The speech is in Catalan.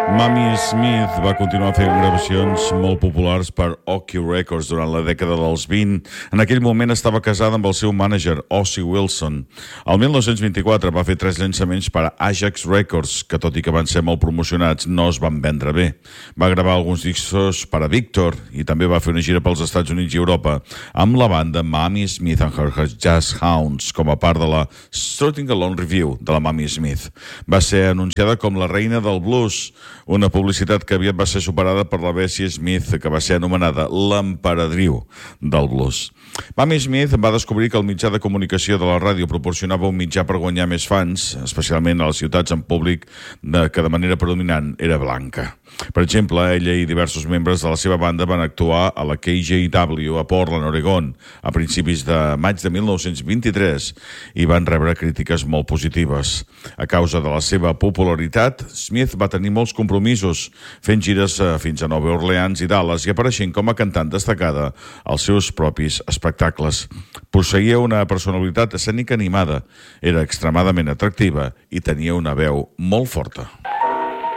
Mamie Smith va continuar fent gravacions molt populars per Oki Records durant la dècada dels 20. En aquell moment estava casada amb el seu mànager, Ossie Wilson. El 1924 va fer 3 llançaments per a Ajax Records, que tot i que van ser molt promocionats, no es van vendre bé. Va gravar alguns discos per a Victor i també va fer una gira pels Estats Units i Europa amb la banda Mamie Smith and Her Jazz Hounds com a part de la Strutting Along Review de la Mamie Smith. Va ser anunciada com la reina del blues, una publicitat que aviat va ser superada per la Bessie Smith, que va ser anomenada l'emperadriu del blues. Mamie Smith va descobrir que el mitjà de comunicació de la ràdio proporcionava un mitjà per guanyar més fans, especialment a les ciutats en públic que de manera predominant era blanca. Per exemple, ella i diversos membres de la seva banda van actuar a la KJW a Portland, Oregon, a principis de maig de 1923 i van rebre crítiques molt positives. A causa de la seva popularitat, Smith va tenir molts compromisos, fent gires fins a Nova Orleans i Dallas i apareixent com a cantant destacada als seus propis espectacles. Posseïa una personalitat escènica animada, era extremadament atractiva i tenia una veu molt forta.